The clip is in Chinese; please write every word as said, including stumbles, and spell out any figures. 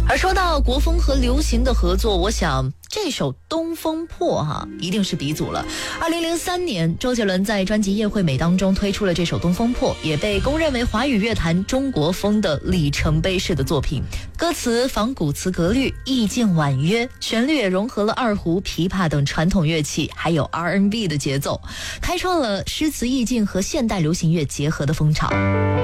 而说到国风和流行的合作，我想这首《东风破》哈一定是鼻祖了。二零零三年，周杰伦在专辑《夜惠美》当中推出了这首《东风破》，也被公认为华语乐坛中国风的里程碑式的作品。歌词仿古词格律，意境婉约，旋律也融合了二胡、琵琶等传统乐器，还有 R and B 的节奏，开创了诗词意境和现代流行乐结合的风潮。